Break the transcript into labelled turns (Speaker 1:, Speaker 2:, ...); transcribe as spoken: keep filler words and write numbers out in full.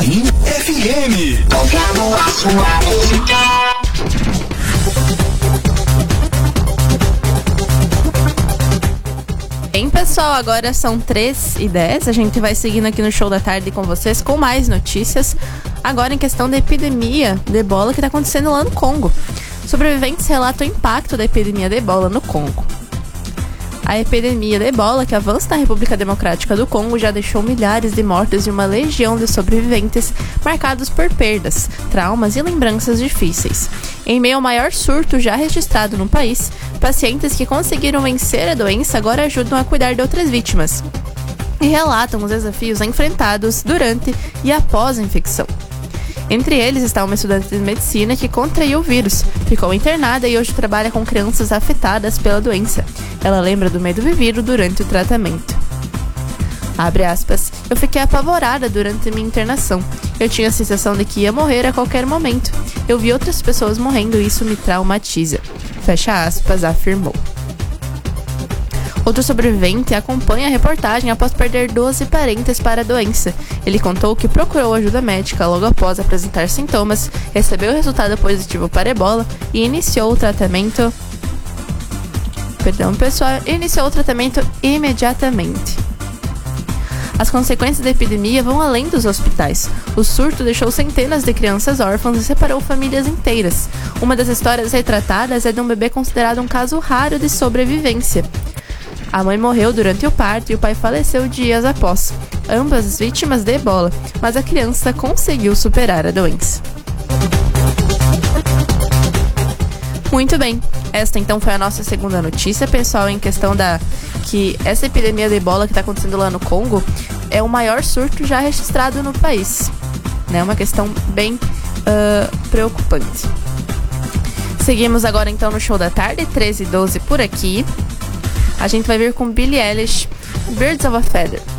Speaker 1: Itaim F M.
Speaker 2: Tocando a sua música.
Speaker 3: Bem, pessoal, agora são três e dez. A gente vai seguindo aqui no Show da Tarde com vocês com mais notícias. Agora em questão da epidemia de ebola que está acontecendo lá no Congo. Sobreviventes relatam o impacto da epidemia de ebola no Congo. A epidemia de ebola que avança na República Democrática do Congo já deixou milhares de mortos e uma legião de sobreviventes marcados por perdas, traumas e lembranças difíceis. Em meio ao maior surto já registrado no país, pacientes que conseguiram vencer a doença agora ajudam a cuidar de outras vítimas e relatam os desafios enfrentados durante e após a infecção. Entre eles está uma estudante de medicina que contraiu o vírus, ficou internada e hoje trabalha com crianças afetadas pela doença. Ela lembra do medo vivido durante o tratamento. Abre aspas, eu fiquei apavorada durante minha internação. Eu tinha a sensação de que ia morrer a qualquer momento. Eu vi outras pessoas morrendo e isso me traumatiza. Fecha aspas, afirmou. Outro sobrevivente acompanha a reportagem após perder doze parentes para a doença. Ele contou que procurou ajuda médica logo após apresentar sintomas, recebeu o resultado positivo para ebola e iniciou o tratamento... Perdão, pessoal, iniciou o tratamento imediatamente. As consequências da epidemia vão além dos hospitais. O surto deixou centenas de crianças órfãs e separou famílias inteiras. Uma das histórias retratadas é de um bebê considerado um caso raro de sobrevivência. A mãe morreu durante o parto e o pai faleceu dias após, ambas vítimas de ebola, mas a criança conseguiu superar a doença. Muito bem, esta então foi a nossa segunda notícia, pessoal, em questão da que essa epidemia de ebola que está acontecendo lá no Congo é o maior surto já registrado no país, né? Uma questão bem uh, preocupante. Seguimos agora então no Show da Tarde, treze e doze por aqui. A gente vai vir com Billie Eilish, Birds of a Feather.